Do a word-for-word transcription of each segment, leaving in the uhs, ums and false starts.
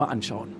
mal anschauen.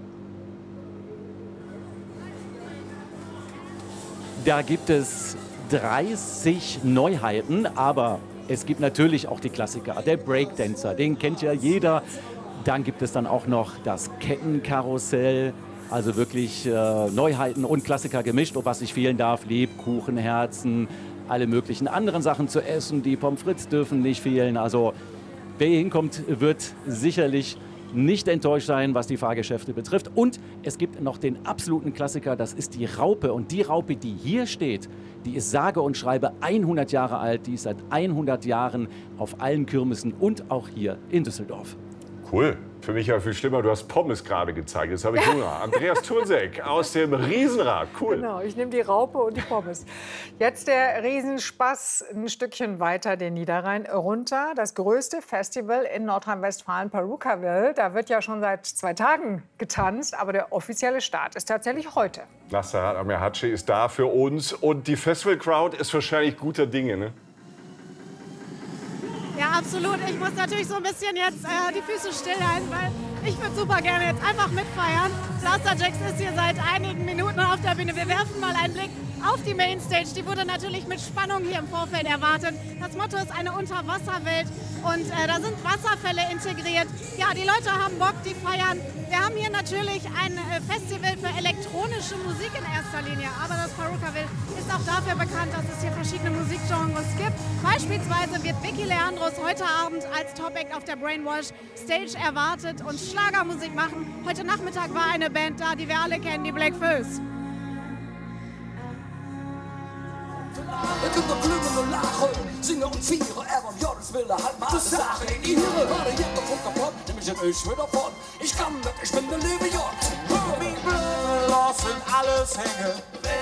Da gibt es dreißig Neuheiten, aber es gibt natürlich auch die Klassiker. Der Breakdancer, den kennt ja jeder. Dann gibt es dann auch noch das Kettenkarussell. Also wirklich äh, Neuheiten und Klassiker gemischt. Und was nicht fehlen darf, Lebkuchen, Herzen, alle möglichen anderen Sachen zu essen. Die Pommes frites dürfen nicht fehlen. Also wer hier hinkommt, wird sicherlich nicht enttäuscht sein, was die Fahrgeschäfte betrifft. Und es gibt noch den absoluten Klassiker, das ist die Raupe. Und die Raupe, die hier steht, die ist sage und schreibe hundert Jahre alt. Die ist seit hundert Jahren auf allen Kirmessen und auch hier in Düsseldorf. Cool. Für mich ja viel schlimmer, du hast Pommes gerade gezeigt. Jetzt habe ich Hunger. Andreas Turnsek aus dem Riesenrad. Cool. Genau, ich nehme die Raupe und die Pommes. Jetzt der Riesenspaß ein Stückchen weiter den Niederrhein runter. Das größte Festival in Nordrhein-Westfalen, Perukaville. Da wird ja schon seit zwei Tagen getanzt, aber der offizielle Start ist tatsächlich heute. Nasser Amihaci ist da für uns und die Festival-Crowd ist wahrscheinlich guter Dinge, ne? Ja, absolut. Ich muss natürlich so ein bisschen jetzt äh, die Füße stillhalten, weil ich würde super gerne jetzt einfach mitfeiern. Blasterjaxx ist hier seit einigen Minuten auf der Bühne. Wir werfen mal einen Blick auf die Mainstage. Die wurde natürlich mit Spannung hier im Vorfeld erwartet. Das Motto ist eine Unterwasserwelt und äh, da sind Wasserfälle integriert. Ja, die Leute haben Bock, die feiern. Wir haben hier natürlich ein äh, Festival für elektronische Musik in erster Linie, aber das Perukaville ist auch dafür bekannt, dass es hier verschiedene Musikgenres gibt. Beispielsweise wird Vicky Leandros heute Abend als Top-Act auf der Brainwash Stage erwartet und Schlagermusik machen. Heute Nachmittag war eine Band da, die wir alle kennen, die Black Föß. Wir können doch klingen und lachen, singen und feiern, aber ja, das will er halt mal sagen. In ihre Hörde, jeder Punkt kaputt, nämlich ein Ösch wieder von. Ich kann das, ich bin der liebe J. Wie blöd, lassen alles hängen.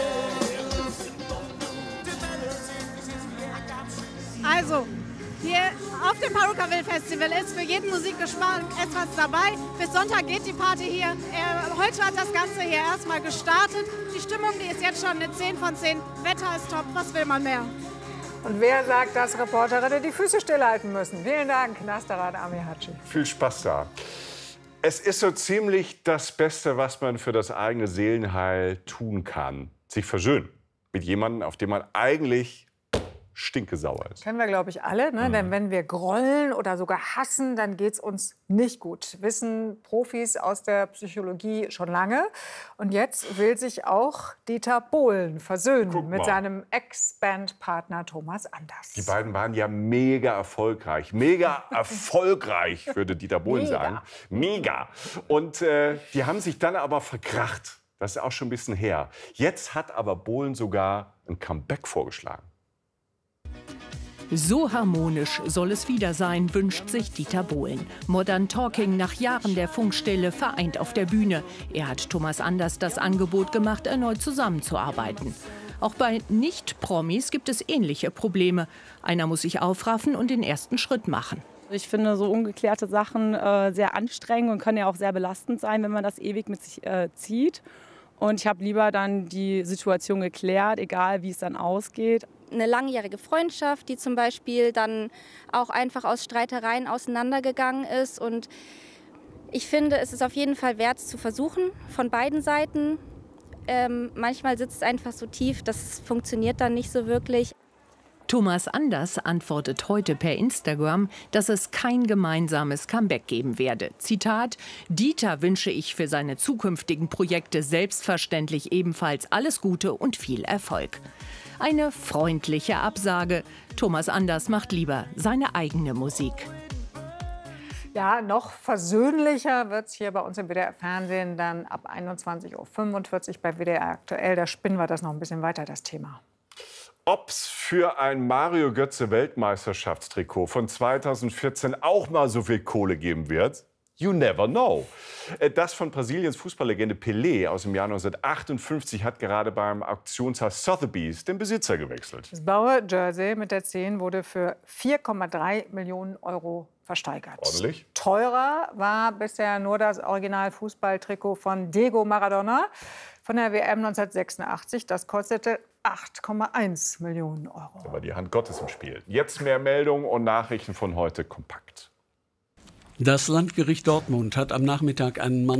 Also, hier auf dem Perukaville Festival ist für jeden Musikgeschmack etwas dabei. Bis Sonntag geht die Party hier. Äh, heute hat das Ganze hier erstmal gestartet. Die Stimmung, die ist jetzt schon eine zehn von zehn. Wetter ist top, was will man mehr? Und wer sagt, dass Reporterinnen die Füße stillhalten müssen? Vielen Dank, Nastarat Amihaci. Viel Spaß da. Es ist so ziemlich das Beste, was man für das eigene Seelenheil tun kann. Sich versöhnen mit jemandem, auf den man eigentlich stinkesauer ist. Kennen wir, glaube ich, alle. Ne? Mhm. Denn wenn wir grollen oder sogar hassen, dann geht es uns nicht gut. Wissen Profis aus der Psychologie schon lange. Und jetzt will sich auch Dieter Bohlen versöhnen Guck mit mal. seinem Ex-Bandpartner Thomas Anders. Die beiden waren ja mega erfolgreich. Mega erfolgreich, würde Dieter Bohlen Mega. sagen. Mega. Und äh, die haben sich dann aber verkracht. Das ist auch schon ein bisschen her. Jetzt hat aber Bohlen sogar ein Comeback vorgeschlagen. So harmonisch soll es wieder sein, wünscht sich Dieter Bohlen. Modern Talking nach Jahren der Funkstille vereint auf der Bühne. Er hat Thomas Anders das Angebot gemacht, erneut zusammenzuarbeiten. Auch bei Nicht-Promis gibt es ähnliche Probleme. Einer muss sich aufraffen und den ersten Schritt machen. Ich finde so ungeklärte Sachen äh, sehr anstrengend und können ja auch sehr belastend sein, wenn man das ewig mit sich äh, zieht. Und ich habe lieber dann die Situation geklärt, egal wie es dann ausgeht. Eine langjährige Freundschaft, die zum Beispiel dann auch einfach aus Streitereien auseinandergegangen ist. Und ich finde, es ist auf jeden Fall wert, es zu versuchen, von beiden Seiten. Ähm, manchmal sitzt es einfach so tief, das funktioniert dann nicht so wirklich. Thomas Anders antwortet heute per Instagram, dass es kein gemeinsames Comeback geben werde. Zitat: Dieter wünsche ich für seine zukünftigen Projekte selbstverständlich ebenfalls alles Gute und viel Erfolg. Eine freundliche Absage. Thomas Anders macht lieber seine eigene Musik. Ja, noch versöhnlicher wird es hier bei uns im W D R-Fernsehen dann ab einundzwanzig Uhr fünfundvierzig bei W D R aktuell. Da spinnen wir das noch ein bisschen weiter, das Thema. Ob's für ein Mario Götze Weltmeisterschaftstrikot von zweitausendvierzehn auch mal so viel Kohle geben wird? You never know. Das von Brasiliens Fußballlegende Pelé aus dem Jahr neunzehnhundertachtundfünfzig hat gerade beim Auktionshaus Sotheby's den Besitzer gewechselt. Das blaue Jersey mit der zehn wurde für vier Komma drei Millionen Euro versteigert. Ordentlich. Teurer war bisher nur das Original-Fußballtrikot von Diego Maradona von der W M neunzehnhundertsechsundachtzig. Das kostete acht Komma eins Millionen Euro. Da war die Hand Gottes im Spiel. Jetzt mehr Meldungen und Nachrichten von heute kompakt. Das Landgericht Dortmund hat am Nachmittag einen Mann